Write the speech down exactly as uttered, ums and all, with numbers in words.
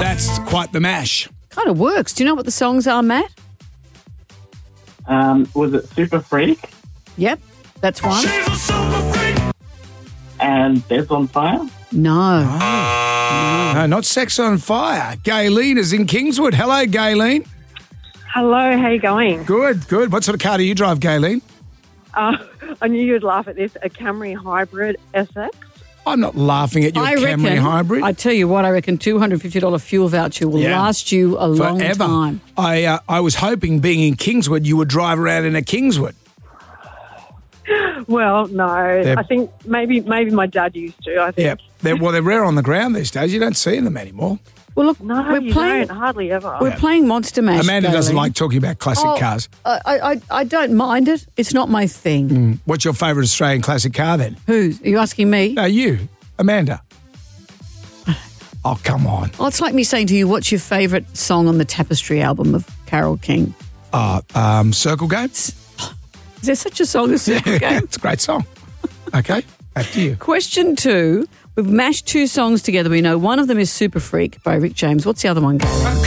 That's quite the mash. Kind of works. Do you know what the songs are, Matt? Um, was it Super Freak Yep, that's one. and Beds on Fire? No. No, not Sex on Fire. Gayleen is in Kingswood. Hello, Gayleen. Hello, how you going? Good, good. What sort of car do you drive, Gayleen? Uh, I knew you'd laugh at this. A Camry Hybrid S X. I'm not laughing at your I Camry reckon, Hybrid. I tell you what, I reckon two hundred fifty dollars fuel voucher will Yeah. last you a long Forever. time. I uh, I was hoping, being in Kingswood, you would drive around in a Kingswood. Well, no. They're- I think maybe maybe my dad used to. I think. Yeah, they're, well, they're rare on the ground these days. You don't see them anymore. Well, look, No, we're you playing. don't. Hardly ever. We're playing Monster Mash. Amanda doesn't Gayleen. like talking about classic Oh, cars. I, I, I don't mind it. It's not my thing. What's your favourite Australian classic car then? Who's? Are you asking me? No, you, Amanda. Oh, come on. Oh, it's like me saying to you, what's your favourite song on the Tapestry album of Carole King? Uh, um, Circle Game? Is there such a song as Circle Game? It's a great song. Okay, back to you. Question two. We've mashed two songs together. We know one of them is Super Freak by Rick James. What's the other one, Gary?